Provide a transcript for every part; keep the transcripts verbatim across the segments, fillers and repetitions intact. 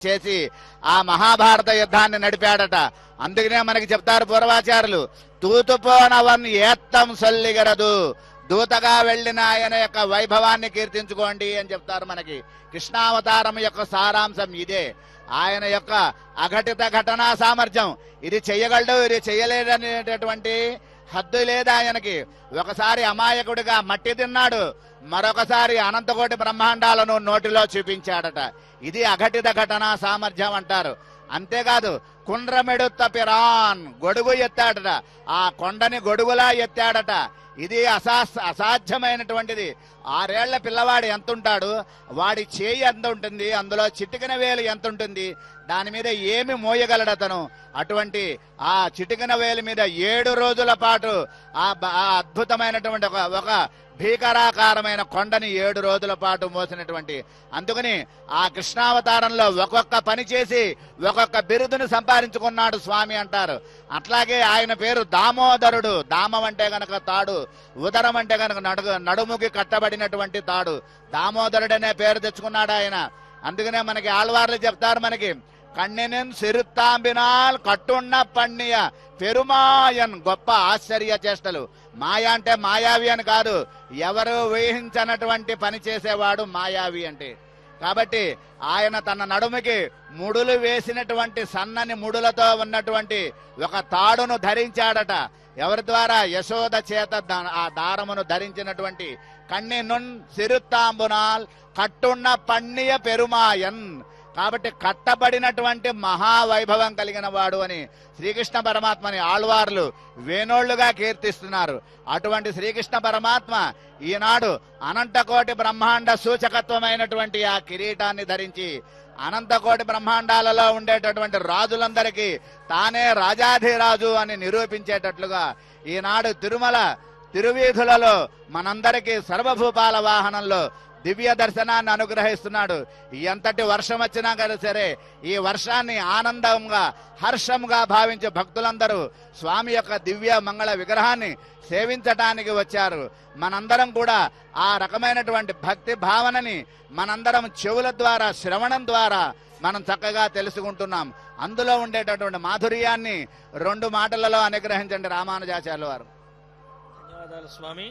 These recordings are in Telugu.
చేసి ఆ మహాభారత యుద్ధాన్ని నడిపాడట. అందుకనే మనకి చెప్తారు పూర్వాచారులు, తూతుపోనవన్ ఏత్తం సొల్లిగరదు, దూతగా వెళ్లిన ఆయన యొక్క వైభవాన్ని కీర్తించుకోండి అని చెప్తారు మనకి. కృష్ణావతారం యొక్క సారాంశం ఇదే. ఆయన యొక్క అఘటిత ఘటనా సామర్థ్యం, ఇది చెయ్యగలడు ఇది చెయ్యలేదనేటటువంటి హద్దు లేదు ఆయనకి. ఒకసారి అమాయకుడిగా మట్టి తిన్నాడు, మరొకసారి అనంతకోటి బ్రహ్మాండాలను నోటిలో చూపించాడట. ఇది అఘటిత ఘటనా సామర్థ్యం అంటారు. అంతేకాదు కుండ్రమెడుత్త పిరాన్, గొడుగు ఎత్తాడట, ఆ కొండని గొడుగులా ఎత్తాడట. ఇది అసా అసాధ్యమైనటువంటిది. ఆరేళ్ల పిల్లవాడు ఎంత ఉంటాడు, వాడి చేయి ఎంత ఉంటుంది, అందులో చిటికిన వేలు ఎంత ఉంటుంది, దాని మీద ఏమి మోయగలడు అతను. అటువంటి ఆ చిటికిన వేలు మీద ఏడు రోజుల పాటు ఆ అద్భుతమైనటువంటి ఒక ఒక భీకరాకారమైన కొండని ఏడు రోజుల పాటు మోసినటువంటి, అందుకని ఆ కృష్ణావతారంలో ఒక్కొక్క పని చేసి ఒక్కొక్క బిరుదును సంపాదించుకున్నాడు స్వామి అంటారు. అట్లాగే ఆయన పేరు దామోదరుడు. దామం అంటే గనక తాడు, ఉదరం అంటే గనక నడుగు నడుముకి కట్టబడినటువంటి తాడు. దామోదరుడు అనే పేరు తెచ్చుకున్నాడు ఆయన. అందుకనే మనకి ఆళ్వార్లు చెప్తారు మనకి, కన్నెనెన్ సిరుత్తాంబినాల్ కట్టున్న పన్నియ పెరుమాయన్, గొప్ప ఆశ్చర్య చేష్టలు. మాయ అంటే మాయావి అని కాదు, ఎవరు ఊహించనటువంటి పని చేసేవాడు మాయావి అంటే. కాబట్టి ఆయన తన నడుముకి ముడులు వేసినటువంటి సన్నని ముడులతో ఉన్నటువంటి ఒక తాడును ధరించాడట. ఎవరి ద్వారా? యశోద చేత ఆ దారమును ధరించినటువంటి కన్ని నున్ సిరుత్తాంబునాల్ కట్టున్న పన్నియ పెరుమాయన్. కాబట్టి కట్టబడినటువంటి మహావైభవం కలిగిన వాడు అని శ్రీకృష్ణ పరమాత్మని ఆళ్వార్లు వేణోళ్లుగా కీర్తిస్తున్నారు. అటువంటి శ్రీకృష్ణ పరమాత్మ ఈనాడు అనంతకోటి బ్రహ్మాండ సూచకత్వమైనటువంటి ఆ కిరీటాన్ని ధరించి అనంతకోటి బ్రహ్మాండాలలో ఉండేటటువంటి రాజులందరికీ తానే రాజాధిరాజు అని నిరూపించేటట్లుగా ఈనాడు తిరుమల తిరువీధులలో మనందరికీ సర్వభూపాల వాహనంలో దివ్య దర్శనాన్ని అనుగ్రహిస్తున్నాడు. ఎంతటి వర్షం వచ్చినా కదా సరే, ఈ వర్షాన్ని ఆనందంగా హర్షంగా భావించే భక్తులందరూ స్వామి యొక్క దివ్య మంగళ విగ్రహాన్ని సేవించటానికి వచ్చారు. మనందరం కూడా ఆ రకమైనటువంటి భక్తి భావనని మనందరం చెవుల ద్వారా, శ్రవణం ద్వారా మనం చక్కగా తెలుసుకుంటున్నాం. అందులో ఉండేటటువంటి మాధుర్యాన్ని రెండు మాటలలో అనుగ్రహించండి రామానుజాచార్యుల వారు. ధన్యవాదాలు స్వామి.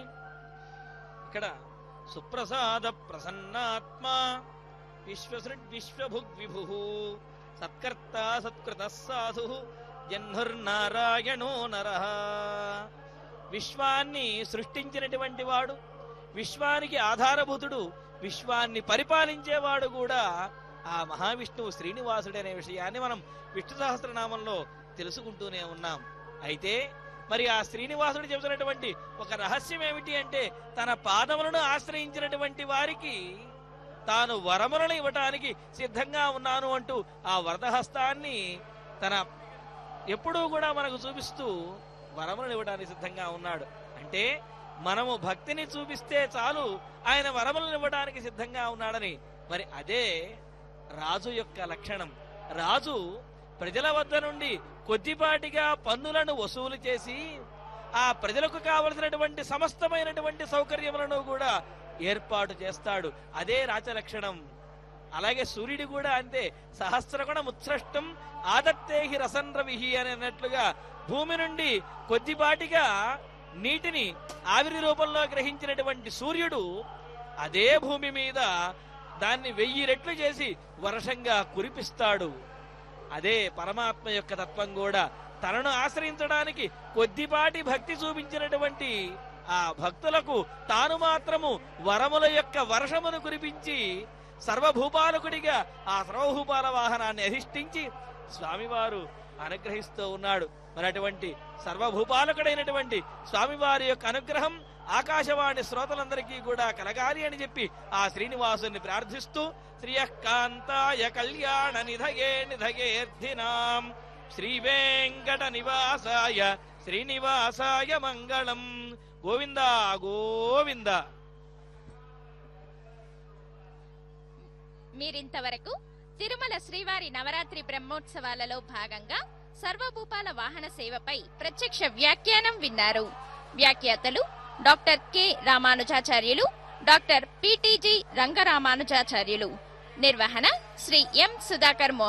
ఇక్కడ సుప్రసాద ప్రసన్నాత్మ విశ్వసృడ్ విశ్వభుగ్ విభు సత్కర్త సత్కృత సాధు జన్నుర్నారాయణో నరః. విశ్వాన్ని సృష్టించినటువంటి వాడు, విశ్వానికి ఆధారభూతుడు, విశ్వాన్ని పరిపాలించేవాడు కూడా ఆ మహావిష్ణువు శ్రీనివాసుడు అనే విషయాన్ని మనం విష్ణు సహస్రనామంలో తెలుసుకుంటూనే ఉన్నాం. అయితే మరి ఆ శ్రీనివాసుడు చెబుతున్నటువంటి ఒక రహస్యం ఏమిటి అంటే, తన పాదములను ఆశ్రయించినటువంటి వారికి తాను వరములను ఇవ్వటానికి సిద్ధంగా ఉన్నాను అంటూ ఆ వరదహస్తాన్ని తన ఎప్పుడూ కూడా మనకు చూపిస్తూ వరములను ఇవ్వడానికి సిద్ధంగా ఉన్నాడు. అంటే మనము భక్తిని చూపిస్తే చాలు ఆయన వరములను ఇవ్వడానికి సిద్ధంగా ఉన్నాడని. మరి అదే రాజు యొక్క లక్షణం. రాజు ప్రజల వద్ద నుండి కొద్దిపాటిగా పన్నులను వసూలు చేసి ఆ ప్రజలకు కావలసినటువంటి సమస్తమైనటువంటి సౌకర్యములను కూడా ఏర్పాటు చేస్తాడు. అదే రాజలక్షణం. అలాగే సూర్యుడు కూడా అంతే. సహస్రగుణ ముత్సృష్టం ఆదత్తేహి రసన్ రవిహి అని అన్నట్లుగా భూమి నుండి కొద్దిపాటిగా నీటిని ఆవిరి రూపంలో గ్రహించినటువంటి సూర్యుడు అదే భూమి మీద దాన్ని వెయ్యి రెట్లు చేసి వర్షంగా కురిపిస్తాడు. అదే పరమాత్మ యొక్క తత్వం కూడా. తనను ఆశ్రయించడానికి కొద్దిపాటి భక్తి చూపించినటువంటి ఆ భక్తులకు తాను మాత్రము వరముల యొక్క వర్షమును కురిపించి సర్వభూపాలకుడిగా ఆ సర్వభూపాల వాహనాన్ని అధిష్ఠించి స్వామివారు అనుగ్రహిస్తూ ఉన్నాడు. మరి అటువంటి సర్వభూపాలకుడైనటువంటి స్వామివారి యొక్క అనుగ్రహం ఆకాశవాణి శ్రోతలందరికీ కూడా కలగాలి అని చెప్పి ఆ శ్రీనివాసుని ప్రార్థిస్తూ శ్రీయకాంతాయ కళ్యాణ నిధగే నిధగేర్థినాం శ్రీ వెంకట నివాసాయ శ్రీనివాసాయ మంగళం. గోవింద గోవింద. మీరింతవరకు తిరుమల శ్రీవారి నవరాత్రి బ్రహ్మోత్సవాలలో భాగంగా సర్వభూపాల వాహన సేవపై ప్రత్యక్ష వ్యాఖ్యానం విన్నారు. వ్యాఖ్యాతలు డాక్టర్ కె రామానుజాచార్యులు, డాక్టర్ పిటిజి రంగరామానుజాచార్యులు. నిర్వహణ శ్రీ ఎం సుధాకర్ మోహన్.